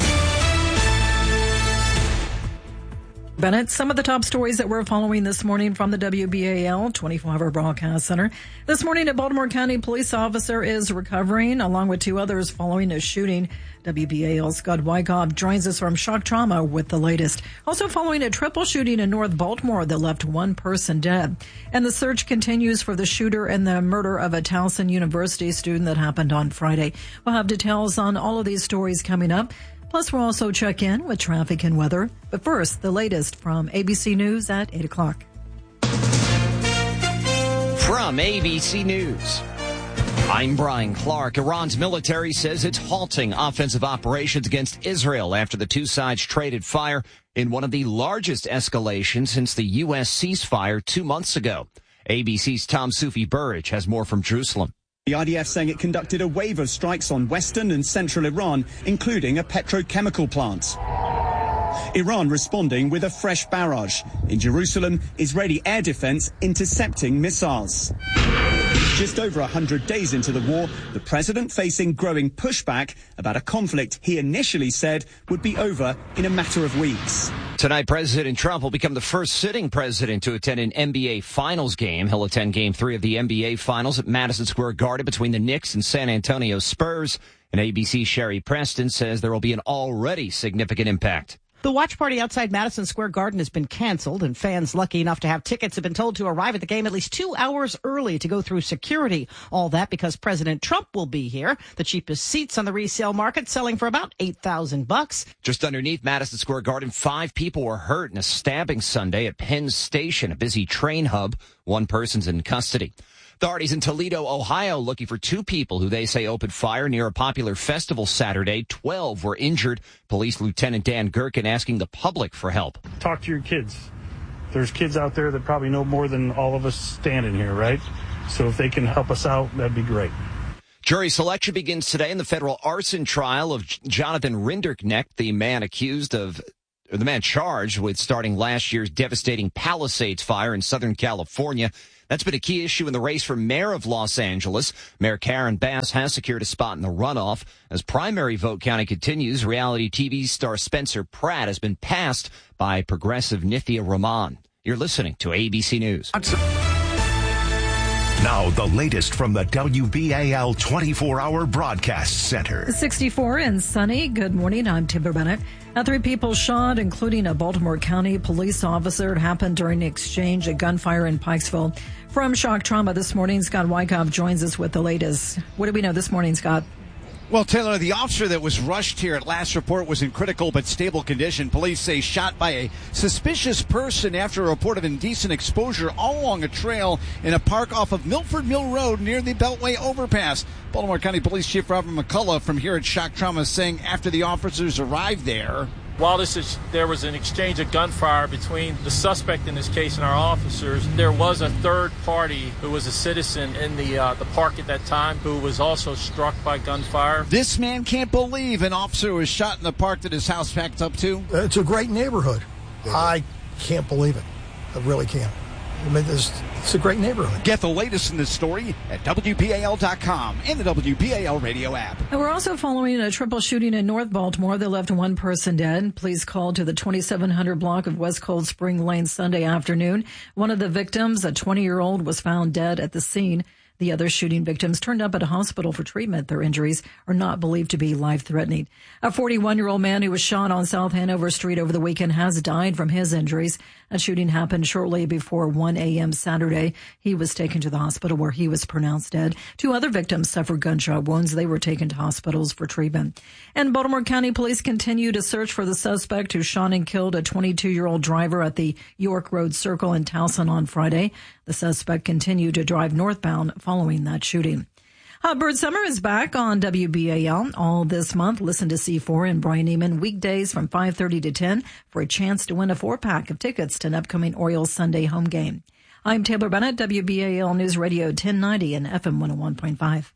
Bennett, some of the top stories that we're following this morning from the W B A L twenty-four hour Broadcast Center. This morning, a Baltimore County police officer is recovering, along with two others following a shooting. W B A L's Scott Wyckoff joins us from Shock Trauma with the latest. Also following a triple shooting in North Baltimore that left one person dead. And the search continues for the shooter and the murder of a Towson University student that happened on Friday. We'll have details on all of these stories coming up. Plus, we'll also check in with traffic and weather. But first, the latest from A B C News at eight o'clock. From A B C News, I'm Brian Clark. Iran's military says it's halting offensive operations against Israel after the two sides traded fire in one of the largest escalations since the U S ceasefire two months ago. A B C's Tom Sufi Burridge has more from Jerusalem. The I D F saying it conducted a wave of strikes on western and central Iran, including a petrochemical plant. Iran responding with a fresh barrage. In Jerusalem, Israeli air defense intercepting missiles. Just over one hundred days into the war, the president facing growing pushback about a conflict he initially said would be over in a matter of weeks. Tonight, President Trump will become the first sitting president to attend an N B A Finals game. He'll attend Game three of the N B A Finals at Madison Square Garden between the Knicks and San Antonio Spurs. And A B C's Sherry Preston says there will be an already significant impact. The watch party outside Madison Square Garden has been canceled, and fans lucky enough to have tickets have been told to arrive at the game at least two hours early to go through security. All that because President Trump will be here. The cheapest seats on the resale market selling for about eight thousand bucks. Just underneath Madison Square Garden, five people were hurt in a stabbing Sunday at Penn Station, a busy train hub. One person's in custody. Authorities in Toledo, Ohio, looking for two people who they say opened fire near a popular festival Saturday. Twelve were injured. Police Lieutenant Dan Gherkin asking the public for help. Talk to your kids. There's kids out there that probably know more than all of us standing here, right? So if they can help us out, that'd be great. Jury selection begins today in the federal arson trial of Jonathan Rinderknecht, the man accused of or the man charged with starting last year's devastating Palisades fire in Southern California. That's been a key issue in the race for mayor of Los Angeles. Mayor Karen Bass has secured a spot in the runoff. As primary vote counting continues, reality T V star Spencer Pratt has been passed by progressive Nithya Rahman. You're listening to A B C News. Now, the latest from the W B A L twenty-four hour Broadcast Center. sixty-four and sunny. Good morning. I'm Timber Bennett. Now, three people shot, including a Baltimore County police officer. It happened during the exchange at gunfire in Pikesville. From Shock Trauma this morning, Scott Wyckoff joins us with the latest. What do we know this morning, Scott? Well, Taylor, the officer that was rushed here at last report was in critical but stable condition. Police say shot by a suspicious person after a report of indecent exposure all along a trail in a park off of Milford Mill Road near the Beltway overpass. Baltimore County Police Chief Robert McCullough from here at Shock Trauma is saying after the officers arrived there, while this is, there was an exchange of gunfire between the suspect in this case and our officers, there was a third party who was a citizen in the uh, the park at that time who was also struck by gunfire. This man can't believe an officer was shot in the park that his house packed up to. It's a great neighborhood. I can't believe it. I really can't. I mean, it's, it's a great neighborhood. Get the latest in this story at W B A L dot com and the W B A L radio app. And we're also following a triple shooting in North Baltimore that left one person dead. Police called to the twenty-seven hundred block of West Cold Spring Lane Sunday afternoon. One of the victims, a twenty-year-old, was found dead at the scene. The other shooting victims turned up at a hospital for treatment. Their injuries are not believed to be life-threatening. A forty-one-year-old man who was shot on South Hanover Street over the weekend has died from his injuries. That shooting happened shortly before one a.m. Saturday. He was taken to the hospital where he was pronounced dead. Two other victims suffered gunshot wounds. They were taken to hospitals for treatment. And Baltimore County Police continue to search for the suspect who shot and killed a twenty-two-year-old driver at the York Road Circle in Towson on Friday. The suspect continued to drive northbound following that shooting. Hot Bird Summer is back on W B A L all this month. Listen to C four and Brian Neiman weekdays from five thirty to ten for a chance to win a four-pack of tickets to an upcoming Orioles Sunday home game. I'm Taylor Bennett, W B A L News Radio ten ninety and F M one oh one point five.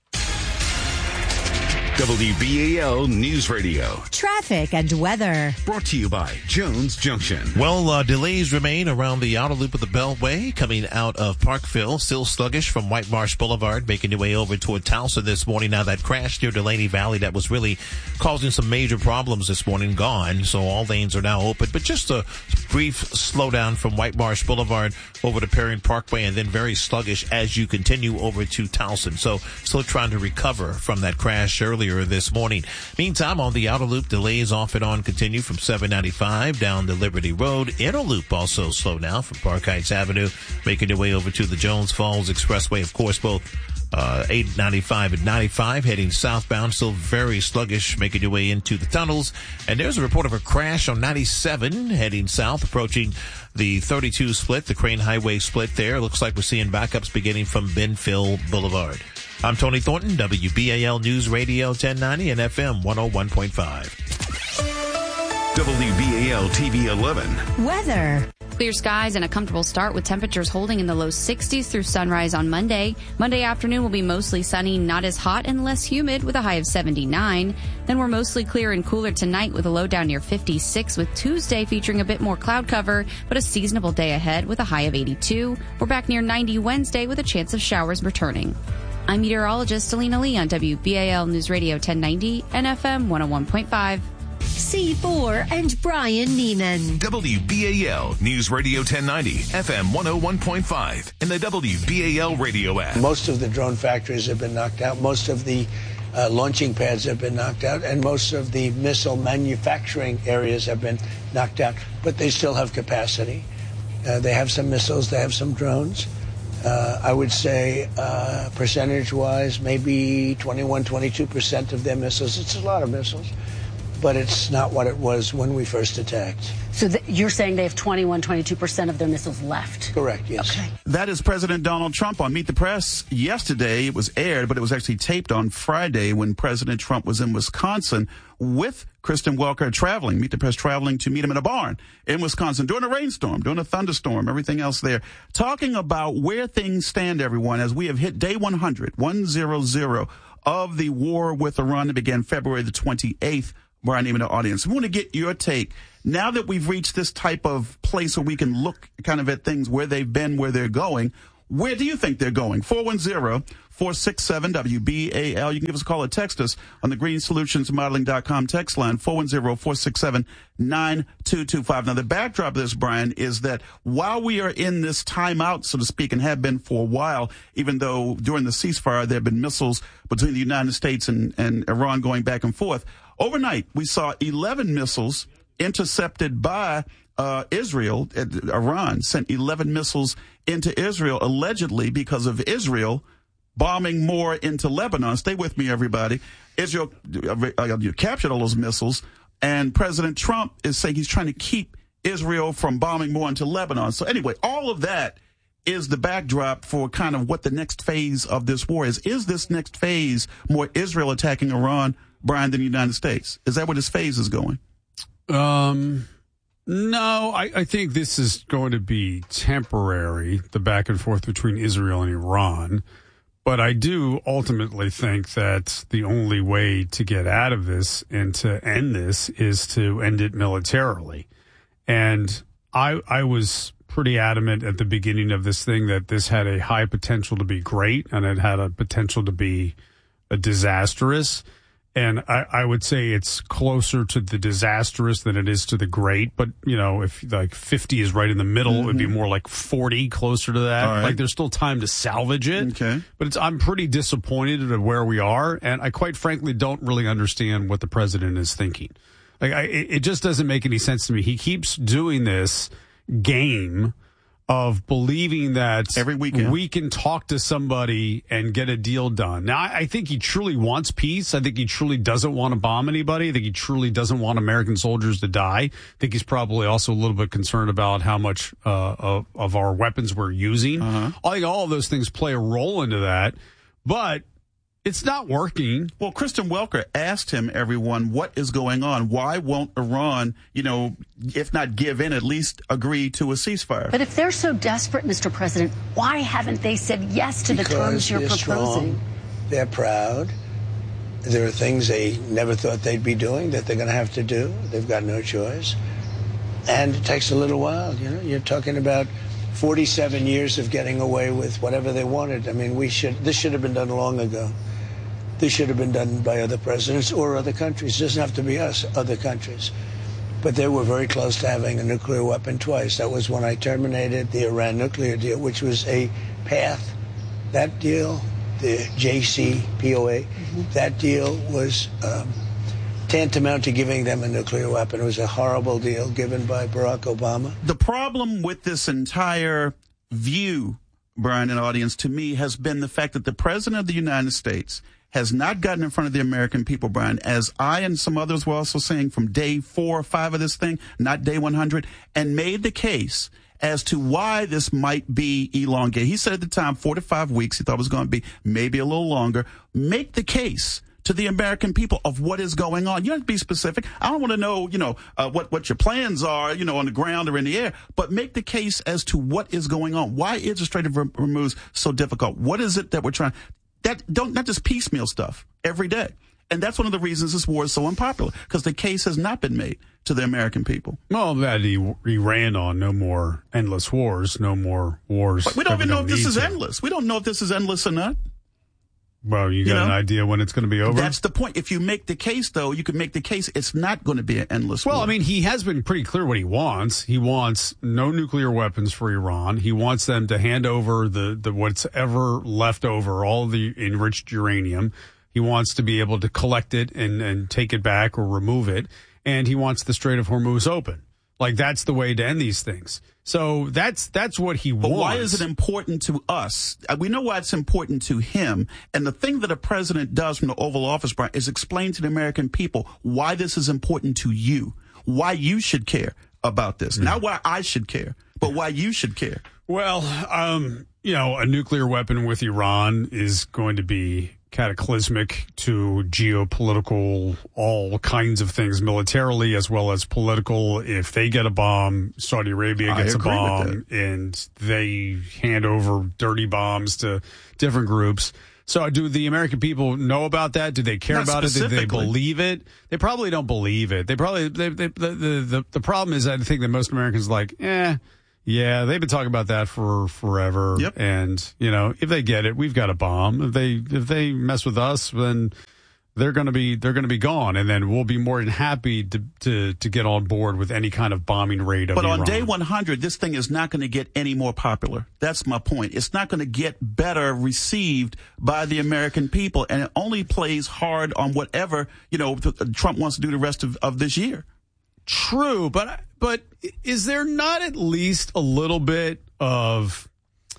W B A L News Radio. Traffic and weather. Brought to you by Jones Junction. Well, uh, delays remain around the outer loop of the Beltway coming out of Parkville. Still sluggish from White Marsh Boulevard, making your way over toward Towson this morning. Now that crash near Delaney Valley that was really causing some major problems this morning, gone. So all lanes are now open. But just a brief slowdown from White Marsh Boulevard over to Perrin Parkway, and then very sluggish as you continue over to Towson. So still trying to recover from that crash earlier this morning. Meantime, on the outer loop, delays off and on continue from seven ninety-five down to Liberty Road. Inner loop also slow now from Park Heights Avenue, making your way over to the Jones Falls Expressway. Of course, both uh eight ninety-five and ninety-five heading southbound, still very sluggish, making your way into the tunnels. And there's a report of a crash on ninety-seven heading south, approaching the thirty-two split, the Crane Highway split there. Looks like we're seeing backups beginning from Benfield Boulevard. I'm Tony Thornton, W B A L News Radio ten ninety and F M one oh one point five. W B A L T V eleven. Weather. Clear skies and a comfortable start with temperatures holding in the low sixties through sunrise on Monday. Monday afternoon will be mostly sunny, not as hot and less humid with a high of seventy-nine. Then we're mostly clear and cooler tonight with a low down near fifty-six, with Tuesday featuring a bit more cloud cover, but a seasonable day ahead with a high of eighty-two. We're back near ninety Wednesday with a chance of showers returning. I'm meteorologist Alina Lee on W B A L News Radio ten ninety and F M one oh one point five. C four and Brian Neiman. W B A L News Radio ten ninety, F M one oh one point five, and the W B A L radio app. Most of the drone factories have been knocked out. Most of the uh, launching pads have been knocked out. And most of the missile manufacturing areas have been knocked out. But they still have capacity. Uh, they have some missiles. They have some drones. Uh, I would say uh, percentage-wise, maybe twenty-one, twenty-two percent of their missiles. It's a lot of missiles, but it's not what it was when we first attacked. So th- you're saying they have twenty-one, twenty-two percent of their missiles left? Correct, yes. Okay. That is President Donald Trump on Meet the Press yesterday. It was aired, but it was actually taped on Friday when President Trump was in Wisconsin with Kristen Welker traveling, Meet the Press traveling to meet him in a barn in Wisconsin during a rainstorm, during a thunderstorm, everything else there. Talking about where things stand, everyone, as we have hit day one hundred, one hundred, of the war with Iran that began February the twenty-eighth. Brian Neiman, the audience. We want to get your take. Now that we've reached this type of place where we can look kind of at things, where they've been, where they're going, where do you think they're going? four one zero, four six seven, W B A L. You can give us a call or text us on the green solutions modeling dot com text line, four one zero, four six seven, nine two two five. Now, the backdrop of this, Brian, is that while we are in this timeout, so to speak, and have been for a while, even though during the ceasefire there have been missiles between the United States and, and Iran going back and forth, overnight we saw eleven missiles intercepted by uh, Israel. Iran sent eleven missiles into Israel, allegedly because of Israel bombing more into Lebanon. Stay with me, everybody. Israel uh, captured all those missiles, and President Trump is saying he's trying to keep Israel from bombing more into Lebanon. So anyway, all of that is the backdrop for kind of what the next phase of this war is. Is this next phase more Israel attacking Iran, Brian, than the United States? Is that where this phase is going? Um, no, I, I think this is going to be temporary, the back and forth between Israel and Iran. But I do ultimately think that the only way to get out of this and to end this is to end it militarily. And I, I was pretty adamant at the beginning of this thing that this had a high potential to be great and it had a potential to be a disastrous. And I, I would say it's closer to the disastrous than it is to the great. But, you know, if like fifty is right in the middle, mm-hmm. it would be more like forty, closer to that. Right. Like there's still time to salvage it. Okay. But it's, I'm pretty disappointed at where we are. And I quite frankly don't really understand what the president is thinking. Like I, it just doesn't make any sense to me. He keeps doing this game of believing that every weekend we can talk to somebody and get a deal done. Now, I, I think he truly wants peace. I think he truly doesn't want to bomb anybody. I think he truly doesn't want American soldiers to die. I think he's probably also a little bit concerned about how much uh, of, of our weapons we're using. Uh-huh. I think all of those things play a role into that, but it's not working. Well, Kristen Welker asked him, everyone, what is going on? Why won't Iran, you know, if not give in, at least agree to a ceasefire? But if they're so desperate, Mister President, why haven't they said yes to because the terms you're they're proposing? Strong. They're proud. There are things they never thought they'd be doing that they're going to have to do. They've got no choice. And it takes a little while. You know, you're talking about forty-seven years of getting away with whatever they wanted. I mean, we should. This should have been done long ago. This should have been done by other presidents or other countries. It doesn't have to be us, other countries. But they were very close to having a nuclear weapon twice. That was when I terminated the Iran nuclear deal, which was a path. That deal, the J C P O A, mm-hmm. that deal was um, tantamount to giving them a nuclear weapon. It was a horrible deal given by Barack Obama. The problem with this entire view, Brian and audience, to me, has been the fact that the President of the United States has not gotten in front of the American people, Brian, as I and some others were also saying from day four or five of this thing, not day one hundred, and made the case as to why this might be elongated. He said at the time, four to five weeks, he thought it was going to be maybe a little longer. Make the case to the American people of what is going on. You don't have to be specific. I don't want to know, you know, uh, what, what your plans are, you know, on the ground or in the air, but make the case as to what is going on. Why is administrative removal so difficult? What is it that we're trying? That don't not just piecemeal stuff every day. And that's one of the reasons this war is so unpopular, because the case has not been made to the American people. Well, that he, he ran on no more endless wars, no more wars. But we don't even know if this is endless. We don't know if this is endless or not. Well, you got You know? an idea when it's going to be over? That's the point. If you make the case, though, you can make the case it's not going to be an endless Well, war. I mean, he has been pretty clear what he wants. He wants no nuclear weapons for Iran. He wants them to hand over the, the what's ever left over, all the enriched uranium. He wants to be able to collect it and, and take it back or remove it. And he wants the Strait of Hormuz open. Like, that's the way to end these things. So that's that's what he but wants. why is it important to us? We know why it's important to him. And the thing that a president does from the Oval Office, Brian, is explain to the American people why this is important to you, why you should care about this. Mm. Not why I should care, but why you should care. Well, um, you know, a nuclear weapon with Iran is going to be cataclysmic to geopolitical, all kinds of things, militarily as well as political. If they get a bomb, Saudi Arabia gets a bomb, and they hand over dirty bombs to different groups. So do the American people know about that? Do they care Not about it? Do they believe it? They probably don't believe it. They probably, they, they, the, the, the, the problem is I think that most Americans are like, eh, yeah, they've been talking about that for forever. Yep. And, you know, if they get it, we've got a bomb. If they if they mess with us, then they're going to be they're going to be gone, and then we'll be more than happy to to to get on board with any kind of bombing raid of But Iran. on day one hundred, this thing is not going to get any more popular. That's my point. It's not going to get better received by the American people, and it only plays hard on whatever, you know, Trump wants to do the rest of, of this year. True, but but is there not at least a little bit of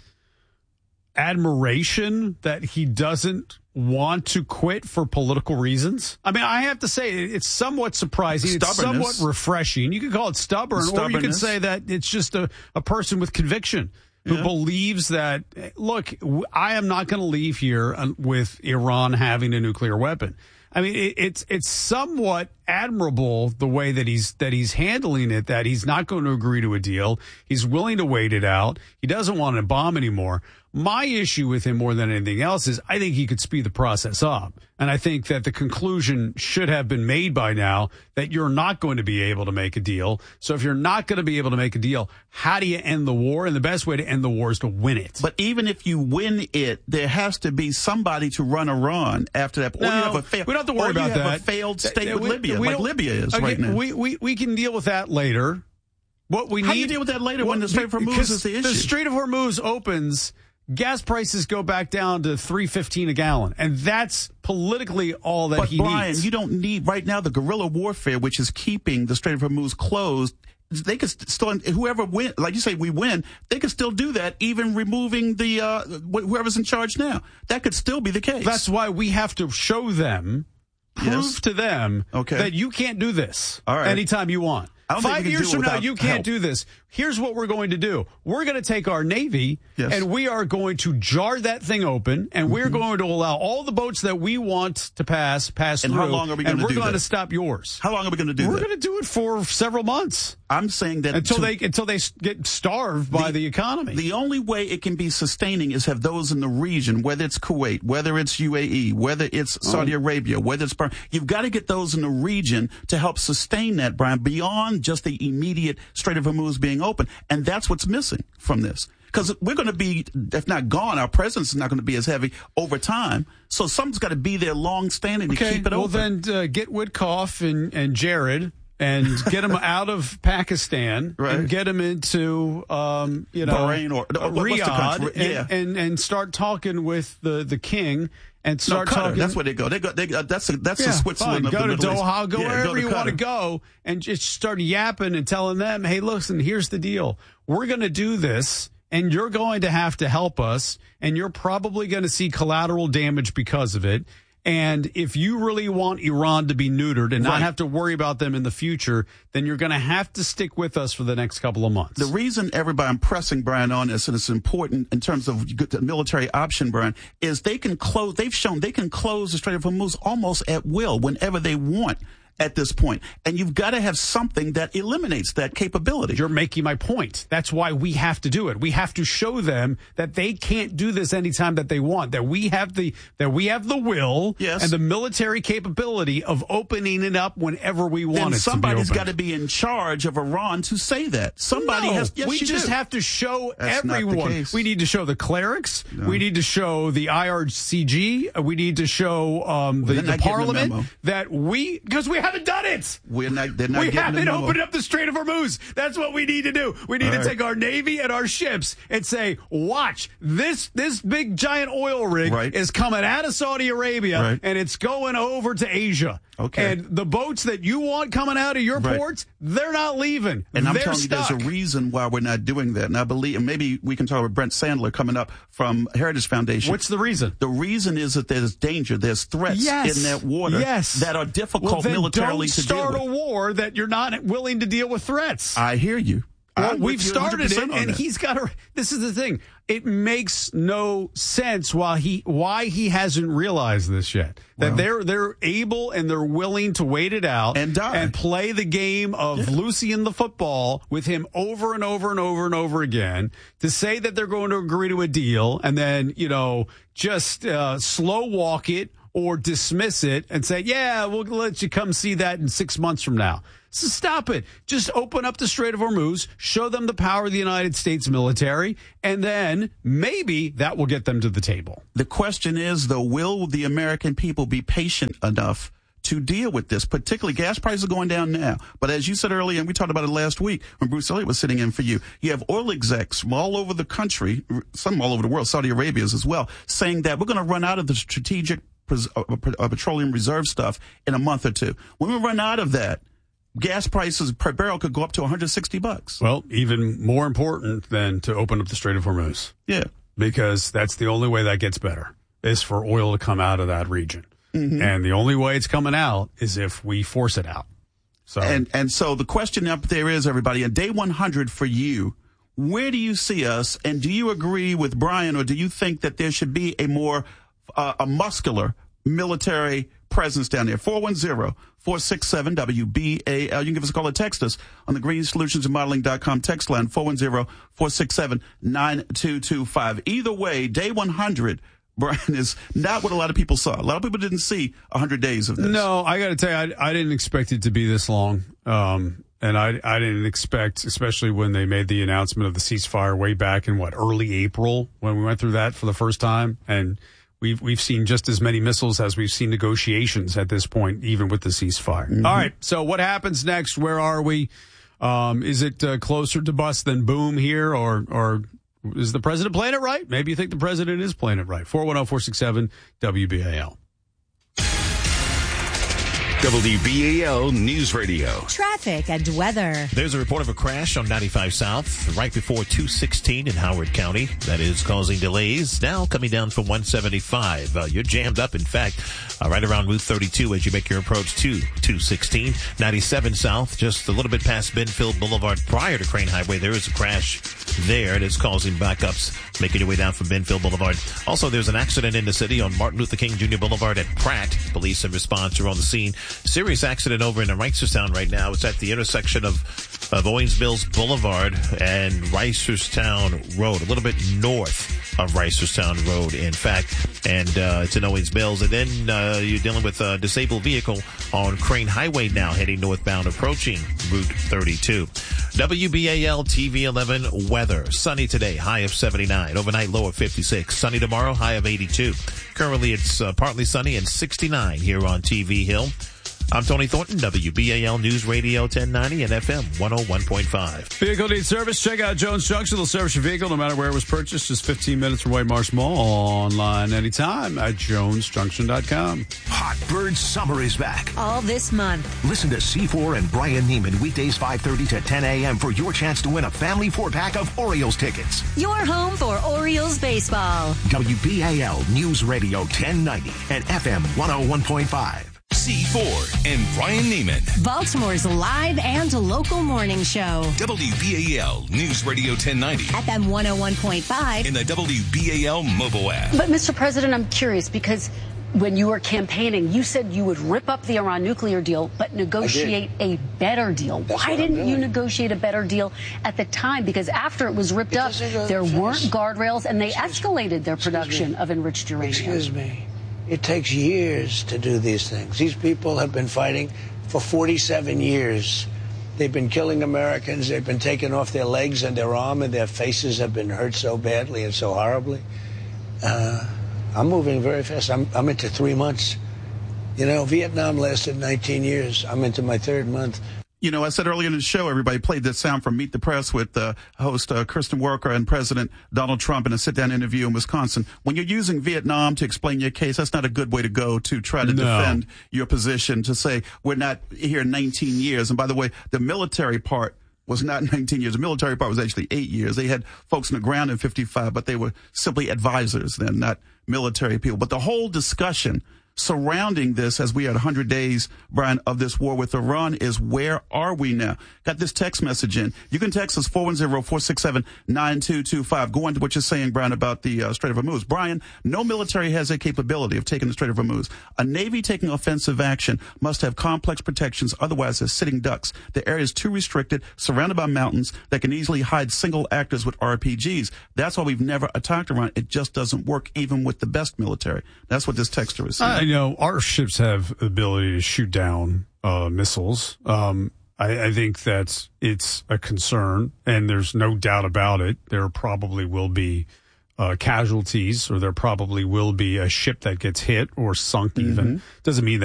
admiration that he doesn't want to quit for political reasons? I mean, I have to say it's somewhat surprising. It's somewhat refreshing. You can call it stubborn, or you can say that it's just a, a person with conviction who yeah. believes that, look, I am not going to leave here with Iran having a nuclear weapon. I mean, it, it's it's somewhat admirable the way that he's that he's handling it, that he's not going to agree to a deal. He's willing to wait it out. He doesn't want to bomb anymore. My issue with him more than anything else is I think he could speed the process up. And I think that the conclusion should have been made by now that you're not going to be able to make a deal. So if you're not going to be able to make a deal, how do you end the war? And the best way to end the war is to win it. But even if you win it, there has to be somebody to run Iran after that. Or no, you have a fail- we don't have to worry or about you have that. a failed state we, with Libya, we like Libya is okay, right now. We, we, we can deal with that later. What we How need, do you deal with that later what, when the Strait of Hormuz is the issue? The Strait of Hormuz opens, gas prices go back down to three fifteen a gallon, and that's politically all that but he Brian, needs. you don't need right now the guerrilla warfare, which is keeping the Strait of Hormuz closed. They could still, whoever win, like you say, we win. They could still do that, even removing the uh, whoever's in charge now. That could still be the case. That's why we have to show them, prove yes. to them okay. that you can't do this all right. anytime you want. Five years from now, you can't help. do this. Here's what we're going to do. We're going to take our Navy, yes. and we are going to jar that thing open, and mm-hmm. we're going to allow all the boats that we want to pass, pass and through. And how long are we going to do that? And we're going to stop yours. How long are we going to do we're that? We're going to do it for several months. I'm saying that until to, they until they get starved by the, the economy. The only way it can be sustaining is have those in the region, whether it's Kuwait, whether it's U A E, whether it's Saudi oh. Arabia, whether it's you've got to get those in the region to help sustain that, Brian, beyond just the immediate Strait of Hormuz being open, and that's what's missing from this. Because we're going to be, if not gone, our presence is not going to be as heavy over time. So something's got to be there long standing okay, to keep it well open. Well, then uh, get Witkoff and, and Jared and get them out of Pakistan right. and get them into, um, you know, Bahrain or uh, Riyadh and, yeah. and, and start talking with the, the king. And start no, talking. That's where they go. They go. They, uh, that's a, that's yeah, the Switzerland. Fine. Of go the to Middle Doha. East. Go yeah, wherever go to you want to go, and just start yapping and telling them, "Hey, listen. Here's the deal. We're going to do this, and you're going to have to help us, and you're probably going to see collateral damage because of it. And if you really want Iran to be neutered and right. not have to worry about them in the future, then you're going to have to stick with us for the next couple of months." The reason everybody, I'm pressing Brian on this, and it's important in terms of the military option, Brian, is they can close, they've shown they can close the Strait of Hormuz almost at will whenever they want. at this point. And you've got to have something that eliminates that capability. You're making my point. That's why we have to do it. We have to show them that they can't do this anytime that they want, that we have the that we have the will yes. and the military capability of opening it up whenever we want then it to be somebody's opened. got to be in charge of Iran to say that. Somebody no, has. Yes, we you just do. have to show That's not the everyone. case. We need to show the clerics. No. We need to show the I R C G. We need to show um, well, the, the parliament memo. that we because we haven't done it. We're not. They're not we getting haven't the memo. opened up the Strait of Hormuz. That's what we need to do. We need All to right. take our Navy and our ships and say, watch, this this big giant oil rig right. is coming out of Saudi Arabia right. and it's going over to Asia. Okay. And the boats that you want coming out of your right. ports, they're not leaving. And I'm they're telling stuck. you, there's a reason why we're not doing that. And I believe, and maybe we can talk with Brent Sandler coming up from Heritage Foundation. What's the reason? The reason is that there's danger, there's threats yes. in that water yes. that are difficult well, then militarily don't to deal start with. a war that you're not willing to deal with threats. I hear you. Well, I'm we've with you started it, and that. he's got to. This is the thing. It makes no sense why he why he hasn't realized this yet. That Well, they're they're able and they're willing to wait it out and die. and play the game of Yeah. Lucy in the football with him over and over and over and over again. To say that they're going to agree to a deal and then you know just uh, slow walk it or dismiss it and say, yeah, we'll let you come see that in six months from now. So stop it. Just open up the Strait of Hormuz, show them the power of the United States military, and then maybe that will get them to the table. The question is, though, will the American people be patient enough to deal with this? Particularly, gas prices are going down now. But as you said earlier, and we talked about it last week when Bruce Elliott was sitting in for you, you have oil execs from all over the country, some all over the world, Saudi Arabia's as well, saying that we're going to run out of the strategic petroleum reserve stuff in a month or two. When we run out of that, gas prices per barrel could go up to one hundred sixty bucks. Well, even more important than to open up the Strait of Hormuz. Yeah. Because that's the only way that gets better, is for oil to come out of that region. Mm-hmm. And the only way it's coming out is if we force it out. So And and so the question up there is, everybody, on day one hundred for you, where do you see us? And do you agree with Brian, or do you think that there should be a more uh, a muscular military presence down there? four one zero, four six seven, W B A L. You can give us a call or text us on the green solutions and modeling dot com text line, four one zero, four six seven, nine two two five. Either way, day one hundred, Brian, is not what a lot of people saw. A lot of people didn't see one hundred days of this. No, I got to tell you, I, I didn't expect it to be this long. Um, and I, I didn't expect, especially when they made the announcement of the ceasefire way back in, what, early April, when we went through that for the first time. And We've we've seen just as many missiles as we've seen negotiations at this point, even with the ceasefire. Mm-hmm. All right, so what happens next? Where are we? Um, is it uh, closer to bust than boom here, or or is the president playing it right? Maybe you think the president is playing it right. four one zero, four six seven, W B A L. W B A L News Radio. Traffic and weather. There's a report of a crash on ninety-five South right before two sixteen in Howard County. That is causing delays now coming down from one seventy-five. Uh, you're jammed up, in fact, uh, right around Route thirty-two as you make your approach to two sixteen. ninety-seven South, just a little bit past Benfield Boulevard prior to Crane Highway. There is a crash there. It is causing backups making your way down from Benfield Boulevard. Also, there's an accident in the city on Martin Luther King Junior Boulevard at Pratt. Police and response are on the scene. Serious accident over in Reisterstown right now. It's at the intersection of, of Owings Mills Boulevard and Reisterstown Road, a little bit north of Reisterstown Road, in fact. And uh, it's in Owings Mills. And then uh, you're dealing with a disabled vehicle on Crane Highway now, heading northbound, approaching Route thirty-two. W B A L T V eleven weather. Sunny today, high of seventy-nine. Overnight low of fifty-six. Sunny tomorrow, high of eighty-two. Currently, it's uh, partly sunny and sixty-nine here on T V Hill. I'm Tony Thornton, W B A L News Radio ten ninety and F M one oh one point five. Vehicle needs service? Check out Jones Junction. They'll service your vehicle no matter where it was purchased. Just fifteen minutes from White Marsh Mall. Online anytime at jones junction dot com. Hot Bird Summer is back. All this month. Listen to C four and Brian Neiman weekdays five thirty to ten a.m. for your chance to win a family four-pack of Orioles tickets. Your home for Orioles baseball. W B A L News Radio ten ninety and F M one oh one point five. C four and Brian Neiman. Baltimore's live and local morning show. W B A L News Radio ten ninety. F M one oh one point five. In the W B A L mobile app. But, Mister President, I'm curious because when you were campaigning, you said you would rip up the Iran nuclear deal, but negotiate a better deal. That's Why didn't you negotiate a better deal at the time? Because after it was ripped it up, there fast. weren't guardrails, and they Excuse escalated their Excuse production me. of enriched uranium. Excuse me. It takes years to do these things. These people have been fighting for forty-seven years. They've been killing Americans. They've been taking off their legs and their arm, and their faces have been hurt so badly and so horribly. Uh, I'm moving very fast. I'm, I'm into three months. You know, Vietnam lasted nineteen years. I'm into my third month. You know, I said earlier in the show, everybody played this sound from Meet the Press with uh, host uh, Kristen Welker and President Donald Trump in a sit-down interview in Wisconsin. When you're using Vietnam to explain your case, that's not a good way to go to try to No. defend your position, to say we're not here nineteen years. And by the way, the military part was not nineteen years. The military part was actually eight years. They had folks on the ground in fifty-five, but they were simply advisors then, not military people. But the whole discussion surrounding this, as we are one hundred days, Brian, of this war with Iran, is where are we now? Got this text message in. You can text us four one zero, four six seven, nine two two five. Go on to what you're saying, Brian, about the uh, Strait of Hormuz. Brian, no military has a capability of taking the Strait of Hormuz. A Navy taking offensive action must have complex protections, otherwise they're sitting ducks. The area is too restricted, surrounded by mountains that can easily hide single actors with R P Gs. That's why we've never attacked Iran. It just doesn't work, even with the best military. That's what this texter is saying. I know our ships have the ability to shoot down uh, missiles. Um, I, I think that it's a concern, and there's no doubt about it. There probably will be uh, casualties, or there probably will be a ship that gets hit or sunk even. Mm-hmm. Doesn't mean that